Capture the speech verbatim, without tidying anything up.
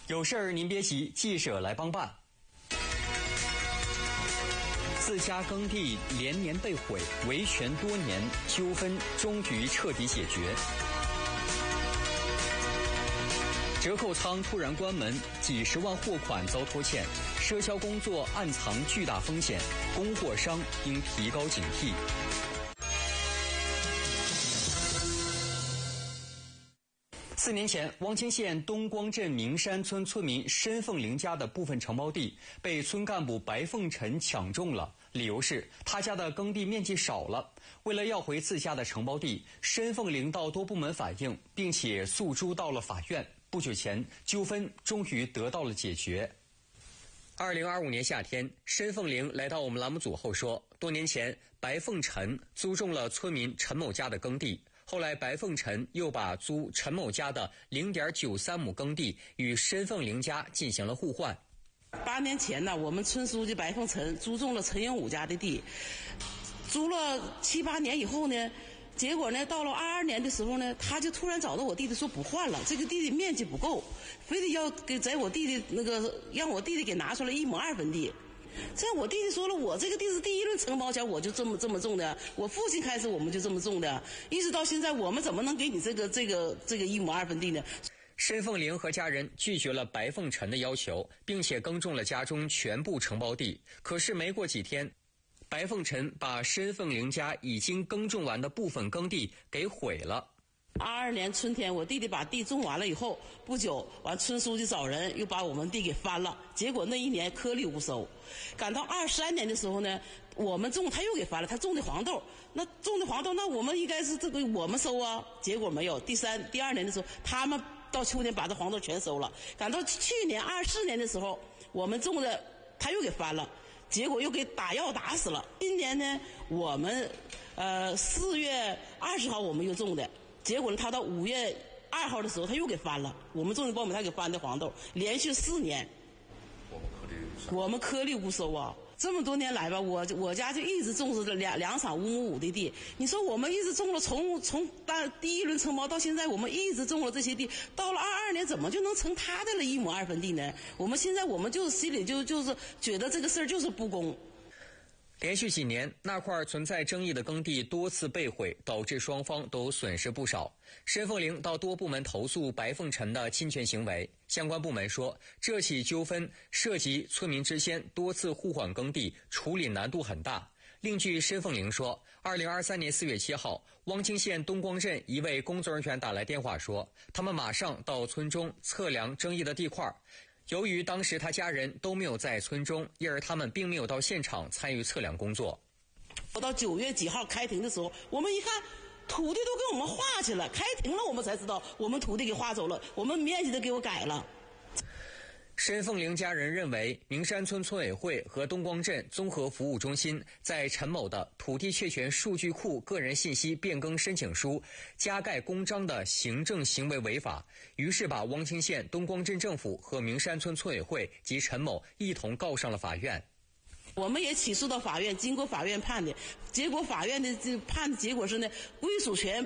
有事儿您别急，记者来帮办。自家耕地连年被毁，维权多年，纠纷终于彻底解决。折扣仓突然关门，几十万货款遭拖欠，赊销工作暗藏巨大风险，供货商应提高警惕。四年前，汪清县东光镇明山村村民申凤玲家的部分承包地被村干部白凤臣抢中了，理由是他家的耕地面积少了。为了要回自家的承包地，申凤玲到多部门反映，并且诉诸到了法院。不久前，纠纷终于得到了解决。二零二五年夏天，申凤玲来到我们栏目组后说，多年前白凤臣租中了村民陈某家的耕地。后来，白凤臣又把租陈某家的 零点九三亩耕地与申凤玲家进行了互换。 八年前呢，我们村书记白凤臣租中了陈永武家的地，租了七八年以后呢，结果呢，到了二二年的时候呢，他就突然找到我弟弟说不换了，这个地的面积不够，非得要给在我弟弟那个让我弟弟给拿出来一亩二分地。这我弟弟说了，我这个地是第一轮承包前我就这么这么种的，我父亲开始我们就这么种的，一直到现在，我们怎么能给你这个这个这个一亩二分地呢？ 申凤玲和家人拒绝了白凤臣的要求，并且耕种了家中全部承包地。可是没过几天，白凤臣把申凤玲家已经耕种完的部分耕地给毁了。 二二年春天，我弟弟把地种完了以后，不久，完村书记找人又把我们地给翻了，结果那一年颗粒无收。赶到二三年的时候呢，我们种他又给翻了，他种的黄豆，那种的黄豆，那我们应该是这个我们收啊，结果没有。第三、第二年的时候，他们到秋天把这黄豆全收了。赶到去年二四年的时候，我们种的他又给翻了，结果又给打药打死了。今年呢，我们呃四月二十号我们又种的。结果呢，他到五月二号的时候，他又给翻了。我们种的苞米，他给翻的黄豆，连续四年，我们颗粒无收。我们颗粒无收啊！这么多年来吧，我我家就一直种植着两两场五亩五的地。你说我们一直种了，从从当第一轮承包到现在，我们一直种了这些地，到了二二年，怎么就能成他的了一亩二分地呢？我们现在我们就心里就就是觉得这个事儿就是不公。 连续几年，那块存在争议的耕地多次被毁，导致双方都损失不少。申凤玲到多部门投诉白凤臣的侵权行为，相关部门说，这起纠纷涉及村民之间多次互换耕地，处理难度很大。另据申凤玲说，二零二三年四月七号，汪清县东光镇一位工作人员打来电话说，他们马上到村中测量争议的地块。由于当时他家人都没有在村中，因而他们并没有到现场参与测量工作。 我到九月几号开庭的时候，我们一看土地都给我们划去了，开庭了我们才知道我们土地给划走了，我们面积都给我改了。 申凤玲家人认为，明山村村委会和东光镇综合服务中心在陈某的土地确权数据库个人信息变更申请书加盖公章的行政行为违法，于是把汪清县东光镇政府和明山村村委会及陈某一同告上了法院。 我们也起诉到法院，经过法院判的结果，法院的这判的结果是呢，归属权